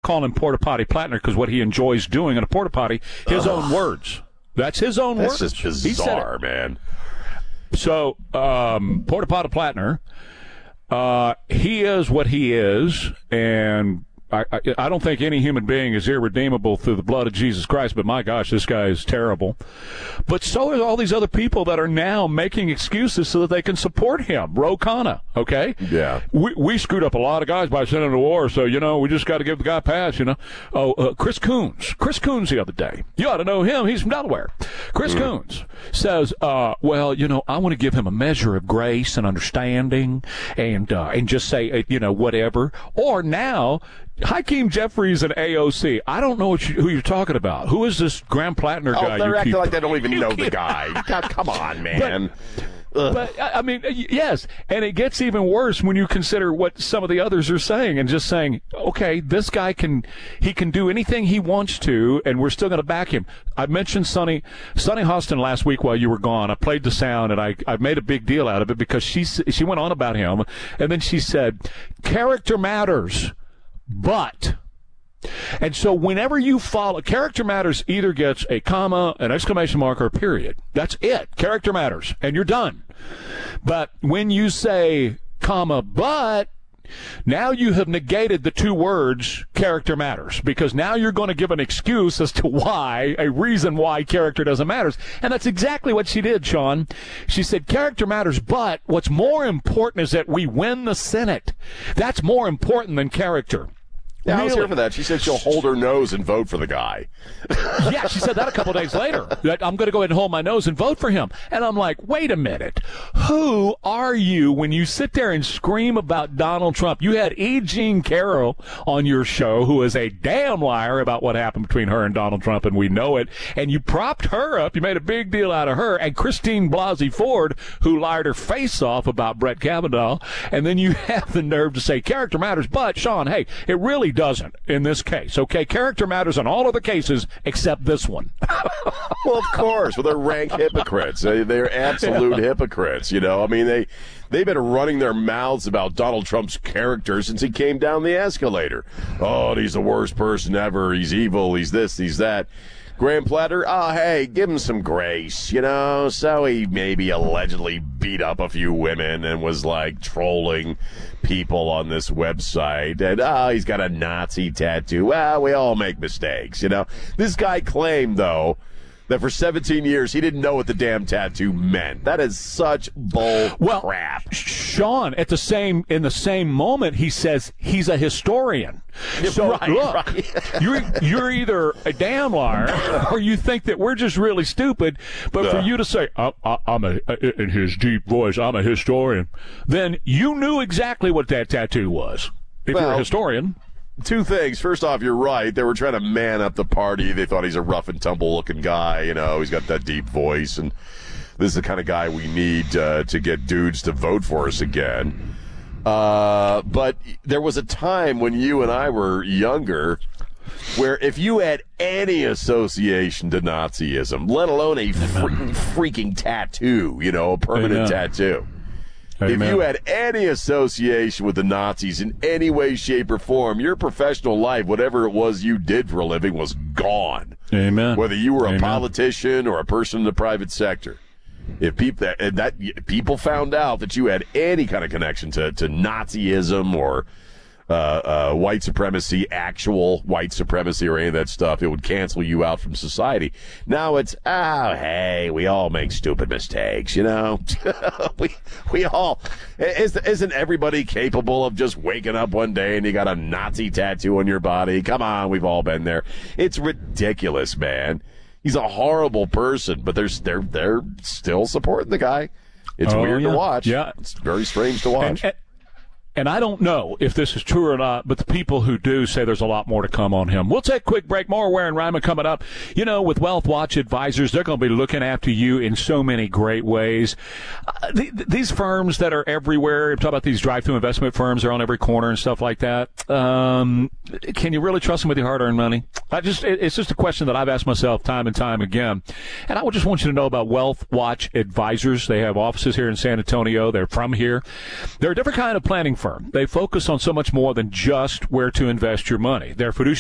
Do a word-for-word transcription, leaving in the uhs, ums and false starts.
calling him Porta Potty Plattner because what he enjoys doing in a Porta Potty, his Ugh. own words. That's his own That's words. That's just bizarre, man. So, um, Porta Potty Plattner, uh, he is what he is, and I, I, I don't think any human being is irredeemable through the blood of Jesus Christ, but my gosh, this guy is terrible. But so are all these other people that are now making excuses so that they can support him. Ro Khanna, okay? Yeah. We we screwed up a lot of guys by sending them to war, so, you know, we just got to give the guy a pass, you know. Oh, uh, Chris Coons. Chris Coons the other day. You ought to know him. He's from Delaware. Chris mm. Coons says, uh, well, you know, I want to give him a measure of grace and understanding and, uh, and just say, you know, whatever. Or now, Hakeem Jeffries and A O C. I don't know what you, who you're talking about. Who is this Graham Plattner guy? Oh, they're you acting keep, like they don't even know the guy. God, come on, man. But, but, I mean, yes, and it gets even worse when you consider what some of the others are saying and just saying, okay, this guy can, he can do anything he wants to, and we're still going to back him. I mentioned Sonny, Sonny Hostin last week while you were gone. I played the sound, and I, I made a big deal out of it because she, she went on about him, and then she said, character matters. But, and so whenever you follow, character matters either gets a comma, an exclamation mark, or a period. That's it. Character matters, and you're done. But when you say comma, but, now you have negated the two words character matters, because now you're going to give an excuse as to why, a reason why character doesn't matter. And that's exactly what she did, Sean. She said character matters, but what's more important is that we win the Senate. That's more important than character. Yeah, really? I was here for that. She said she'll hold her nose and vote for the guy. Yeah, she said that a couple days later. That I'm going to go ahead and hold my nose and vote for him. And I'm like, wait a minute. Who are you when you sit there and scream about Donald Trump? You had E. Jean Carroll on your show, who is a damn liar about what happened between her and Donald Trump, and we know it. And you propped her up. You made a big deal out of her. And Christine Blasey Ford, who lied her face off about Brett Kavanaugh. And then you have the nerve to say character matters. But, Sean, hey, it really doesn't in this case, okay? Character matters in all other cases except this one. Well, of course. Well, they're rank hypocrites. They, they're absolute yeah. hypocrites, you know? I mean, they, they've been running their mouths about Donald Trump's character since he came down the escalator. Oh, he's the worst person ever. He's evil. He's this, he's that. Graham Platter, oh, hey, give him some grace, you know? So he maybe allegedly beat up a few women and was, like, trolling people on this website. And, oh, he's got a Nazi tattoo. Well, we all make mistakes, you know? This guy claimed, though, that for seventeen years he didn't know what the damn tattoo meant. That is such bull well, crap. Sean, at the same in the same moment, he says he's a historian. So right, look, right. you're you're either a damn liar or you think that we're just really stupid. But uh. for you to say I, I, I'm a in his deep voice, I'm a historian, then you knew exactly what that tattoo was. If well, you're a historian. Two things. First off, you're right. They were trying to man up the party. They thought he's a rough and tumble looking guy. You know, he's got that deep voice, and this is the kind of guy we need uh, to get dudes to vote for us again. Uh, but there was a time when you and I were younger where if you had any association to Nazism, let alone a freaking, freaking tattoo, you know, a permanent Amen. tattoo, Amen. if you had any association with the Nazis in any way, shape, or form, your professional life, whatever it was you did for a living, was gone. Amen. Whether you were a Amen. politician or a person in the private sector. If people that, that people found out that you had any kind of connection to, to Nazism or uh, uh, white supremacy, actual white supremacy or any of that stuff, it would cancel you out from society. Now it's, oh, hey, we all make stupid mistakes, you know? we we all, isn't everybody capable of just waking up one day and you got a Nazi tattoo on your body? Come on, we've all been there. It's ridiculous, man. He's a horrible person, but they're, they're, they're still supporting the guy. It's oh, weird yeah. to watch. Yeah. It's very strange to watch. And, and, And I don't know if this is true or not, but the people who do say there's a lot more to come on him. We'll take a quick break. More Ware and Ryman coming up. You know, with Wealth Watch Advisors, they're going to be looking after you in so many great ways. Uh, th- these firms that are everywhere, I'm talking about these drive-through investment firms, they're on every corner and stuff like that. Um, can you really trust them with your hard-earned money? I just, it, it's just a question that I've asked myself time and time again. And I would just want you to know about Wealth Watch Advisors. They have offices here in San Antonio. They're from here. They're a different kind of planning firm. They focus on so much more than just where to invest your money. Their fiduciary